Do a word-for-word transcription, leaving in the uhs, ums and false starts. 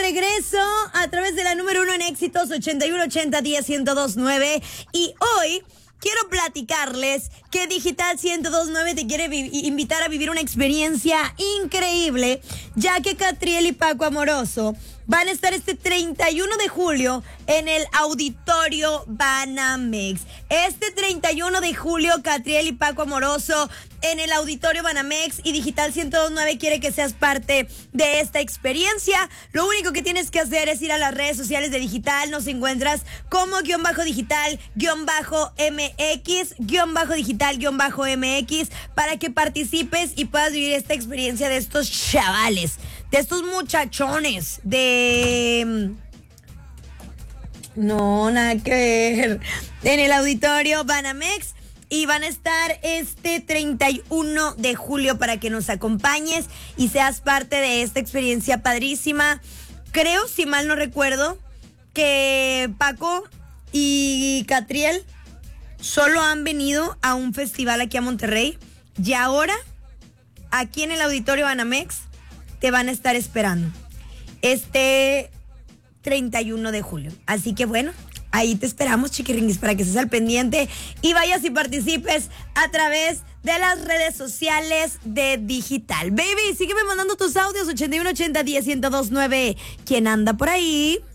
regreso a través de la número uno en éxitos, ochenta y uno ochenta diez ciento dos nueve. Y hoy quiero platicarles que Digital ciento dos nueve te quiere vi- invitar a vivir una experiencia increíble, ya que Catriel y Paco Amoroso van a estar este treinta y uno de julio en el Auditorio Banamex. Este treinta y uno de julio, Catriel y Paco Amoroso en el Auditorio Banamex, y Digital ciento dos nueve quiere que seas parte de esta experiencia. Lo único que tienes que hacer es ir a las redes sociales de Digital. Nos encuentras como guión bajo digital, guión bajo MX, guión bajo digital, guión bajo MX, para que participes y puedas vivir esta experiencia de estos chavales, de estos muchachones, de... No, nada que ver. En el Auditorio Banamex. Y van a estar este treinta y uno de julio para que nos acompañes y seas parte de esta experiencia padrísima. Creo, si mal no recuerdo, que Paco y Catriel solo han venido a un festival aquí a Monterrey. Y ahora, aquí en el Auditorio Banamex, te van a estar esperando este treinta y uno de julio. Así que bueno, ahí te esperamos, chiquiringuis, para que estés al pendiente y vayas y participes a través de las redes sociales de Digital. Baby, sígueme mandando tus audios, ochenta y uno ochenta diez ciento dos nueve. ¿Quién anda por ahí?